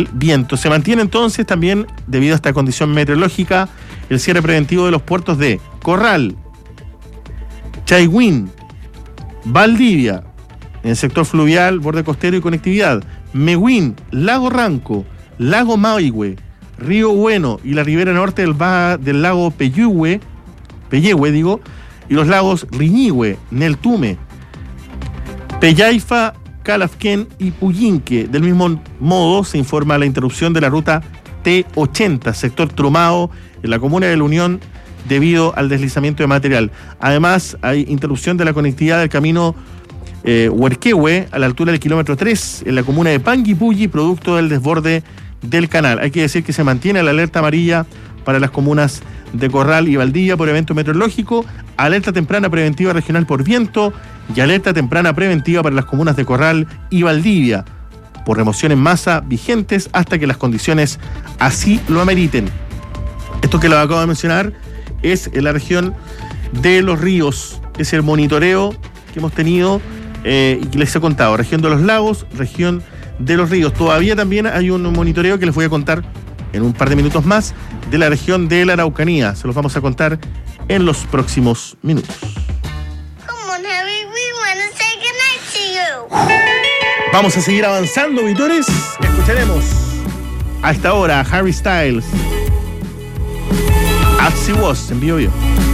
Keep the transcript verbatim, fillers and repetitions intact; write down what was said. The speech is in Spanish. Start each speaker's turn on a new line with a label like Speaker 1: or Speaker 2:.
Speaker 1: del viento. Se mantiene entonces también, debido a esta condición meteorológica, el cierre preventivo de los puertos de Corral, Chaihuín, Valdivia, en el sector fluvial, borde costero y conectividad, Mehuín, Lago Ranco, Lago Maihue, Río Bueno y la ribera norte del, ba- del lago Peyehue, Peyehue, digo, y los lagos Riñihue, Neltume, Pellaifa, Calafquén y Puyinque. Del mismo modo, se informa la interrupción de la ruta T ochenta, sector Trumao, en la comuna de La Unión, debido al deslizamiento de material. Además, hay interrupción de la conectividad del camino eh, Huerquehue, a la altura del kilómetro tres, en la comuna de Panguipulli, producto del desborde del canal. Hay que decir que se mantiene la alerta amarilla para las comunas de Corral y Valdivia por evento meteorológico, alerta temprana preventiva regional por viento y alerta temprana preventiva para las comunas de Corral y Valdivia por remoción en masa vigentes hasta que las condiciones así lo ameriten. Esto que lo acabo de mencionar es en la región de los ríos, es el monitoreo que hemos tenido eh, y que les he contado. Región de los lagos, región de los ríos. Todavía también hay un monitoreo que les voy a contar en un par de minutos más de la región de la Araucanía. Se los vamos a contar en los próximos minutos.
Speaker 2: Come on, Harry, we want to say goodnight to you.
Speaker 1: Vamos a seguir avanzando, auditores. Escucharemos a esta hora a Harry Styles. As She Was en Bio Bio.